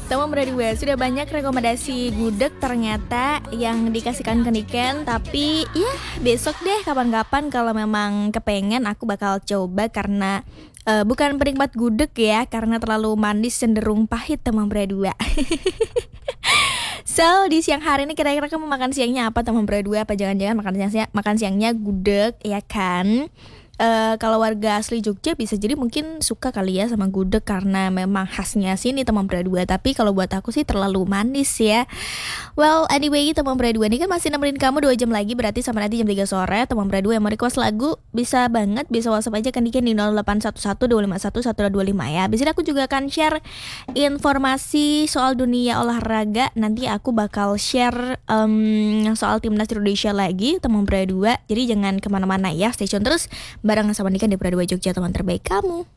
Teman berdua, sudah banyak rekomendasi gudeg ternyata yang dikasihkan ke Niken. Tapi ya besok deh kapan-kapan kalau memang kepengen aku bakal coba. Karena bukan penikmat gudeg ya, karena terlalu manis cenderung pahit teman berdua. So di siang hari ini kira-kira kamu makan siangnya apa teman berdua? Apa jangan-jangan makan siangnya gudeg ya kan? Kalau warga asli Jogja bisa jadi mungkin suka kali ya sama gudeg karena memang khasnya sini teman berdua. Tapi kalau buat aku sih terlalu manis ya. Well anyway teman berdua ini kan masih nemenin kamu 2 jam lagi, berarti sampai nanti jam 3 sore. Teman berdua yang mau request lagu bisa banget, bisa WhatsApp aja ke Niken di 0811 251 1225 ya. Abis ini aku juga akan share informasi soal dunia olahraga. Nanti aku bakal share soal timnas Indonesia lagi teman berdua. Jadi jangan kemana-mana ya, stay tune terus bareng sama Niken di Pradua Jogja, teman terbaik kamu.